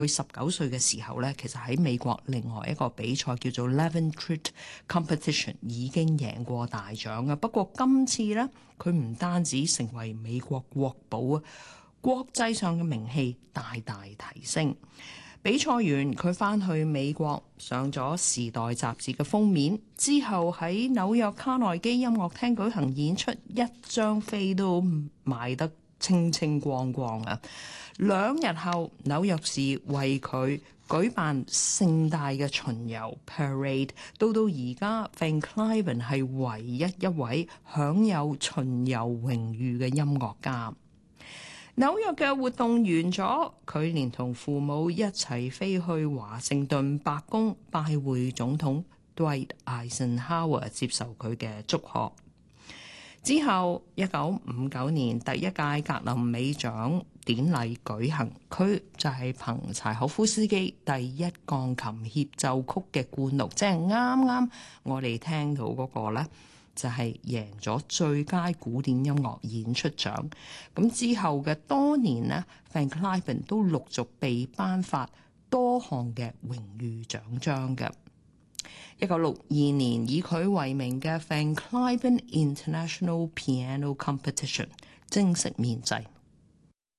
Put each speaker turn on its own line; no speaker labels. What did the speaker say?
佢19歲嘅時候咧，其實喺美國另外一個比賽叫做 Leventritt Competition 已經贏過大獎嘅。不過今次咧，佢唔單止成為美國國寶啊，國際上嘅名氣大大提升。比賽完，佢返去美國上咗《時代》雜誌嘅封面，之後喺紐約卡內基音樂廳舉行演出，一張飛都賣得清清光光啊！2日後，紐約市為佢舉辦盛大嘅巡遊 parade， 到而家 Van Cliburn 係唯一一位享有巡遊榮譽嘅音樂家。紐約嘅活動完咗，佢連同父母一齊飛去華盛頓白宮拜會總統 Dwight Eisenhower， 接受佢嘅祝賀。之後1959年第一屆格林美獎典禮舉行，佢就係憑柴可夫斯基第一鋼琴協奏曲嘅灌錄，即係啱啱我哋聽到嗰個呢，就係贏咗最佳古典音樂演出獎。咁之後嘅多年呢， Van Cliburn 都陸續被頒發多項嘅榮譽獎章嘅。1962年以佢為名嘅 Van Cliburn International Piano Competition 正式面世。